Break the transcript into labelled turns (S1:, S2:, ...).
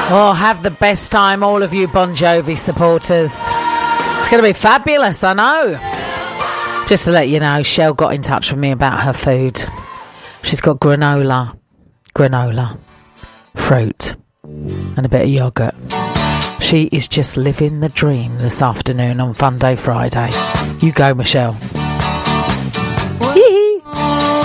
S1: Oh, have the best time, all of you Bon Jovi supporters. It's going to be fabulous, I know. Just to let you know, Shell got in touch with me about her food. She's got granola, fruit, and a bit of yoghurt. She is just living the dream this afternoon on Fun Day Friday. You go, Michelle.